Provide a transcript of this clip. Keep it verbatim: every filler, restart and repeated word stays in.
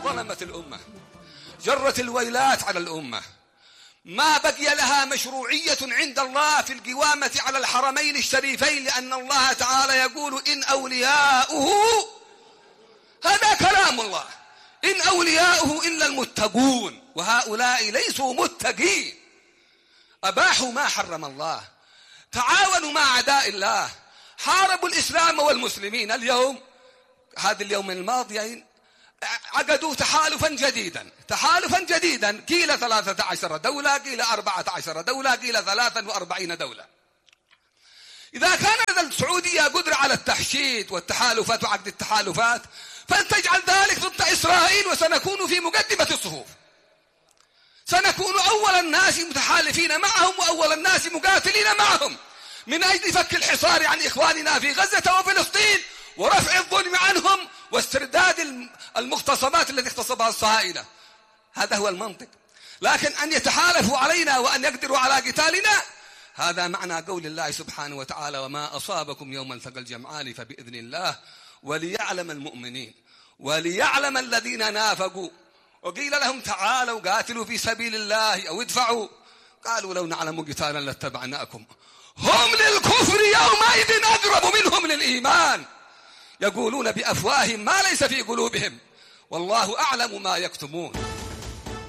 ظلمت الأمة، جرت الويلات على الأمة، ما بقي لها مشروعية عند الله في القوامة على الحرمين الشريفين، لأن الله تعالى يقول إن أولياؤه، هذا كلام الله، إن أولياؤه إلا المتقون، وهؤلاء ليسوا متقين، أباحوا ما حرم الله، تعاونوا مع أعداء الله، حاربوا الإسلام والمسلمين. اليوم هذا اليوم الماضيين عقدوا تحالفا جديدا، تحالفا جديدا، قيل ثلاثة عشر دولة، قيل أربعة عشر دولة، قيل ثلاثة وأربعين دولة. إذا كان السعودية قدرة على التحشيد والتحالفات وعقد التحالفات، فلتجعل ذلك ضد إسرائيل، وسنكون في مقدمة الصفوف، سنكون أول الناس متحالفين معهم وأول الناس مقاتلين معهم من أجل فك الحصار عن إخواننا في غزة وفلسطين ورفع الظلم عنهم واسترداد المغتصبات التي اغتصبها الصهاينة. هذا هو المنطق. لكن أن يتحالفوا علينا وأن يقدروا على قتالنا، هذا معنى قول الله سبحانه وتعالى: وما أصابكم يوم التقى الجمعان فبإذن الله وليعلم المؤمنين وليعلم الذين نافقوا. وقيل لهم تعالوا قاتلوا في سبيل الله أو ادفعوا، قالوا لو نعلم قتالا لاتبعناكم. هم للكفر يومئذ أقرب منهم للإيمان، يقولون بأفواههم ما ليس في قلوبهم والله أعلم ما يكتمون.